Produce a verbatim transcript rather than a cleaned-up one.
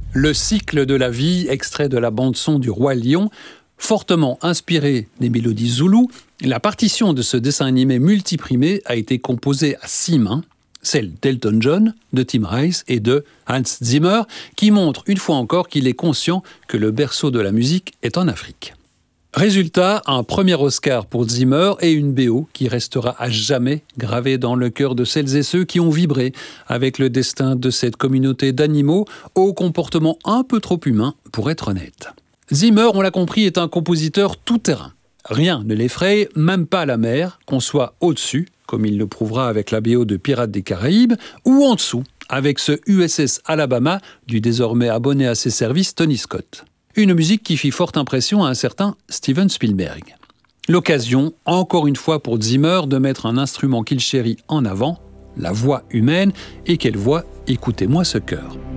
Le cycle de la vie, extrait de la bande-son du Roi Lion, fortement inspiré des mélodies zoulou, la partition de ce dessin animé multiprimé a été composée à six mains, celle d'Elton John, de Tim Rice et de Hans Zimmer, qui montre une fois encore qu'il est conscient que le berceau de la musique est en Afrique. Résultat, un premier Oscar pour Zimmer et une B O qui restera à jamais gravée dans le cœur de celles et ceux qui ont vibré avec le destin de cette communauté d'animaux au comportement un peu trop humain, pour être honnête. Zimmer, on l'a compris, est un compositeur tout-terrain. Rien ne l'effraie, même pas la mer, qu'on soit au-dessus, comme il le prouvera avec la B O de Pirates des Caraïbes, ou en dessous, avec ce U S S Alabama du désormais abonné à ses services Tony Scott. Une musique qui fit forte impression à un certain Steven Spielberg. L'occasion, encore une fois pour Zimmer, de mettre un instrument qu'il chérit en avant, la voix humaine, et quelle voix, écoutez-moi ce chœur.